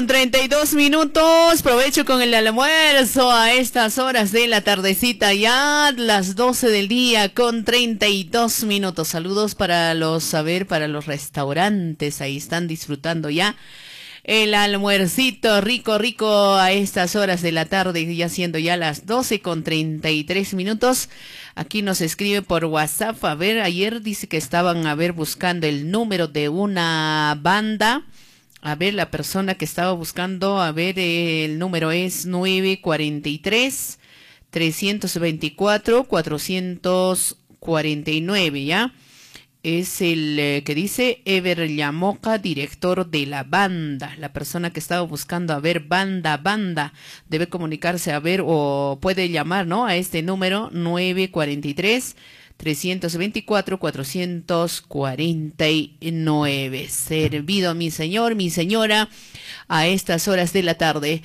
32 minutos, provecho con el almuerzo a estas horas de la tardecita, ya las 12 del día con 32 minutos. Saludos para para los restaurantes, ahí están disfrutando ya el almuercito rico, rico a estas horas de la tarde, ya siendo ya las 12 con 33 minutos. Aquí nos escribe por WhatsApp, ayer dice que estaban, buscando el número de una banda. La persona que estaba buscando, el número es 943-324-449, ¿ya? Es el que dice Ever Llamoca, director de la banda. La persona que estaba buscando, banda, debe comunicarse, o puede llamar, ¿no? A este número 943-324-449. Servido, mi señor, mi señora, a estas horas de la tarde.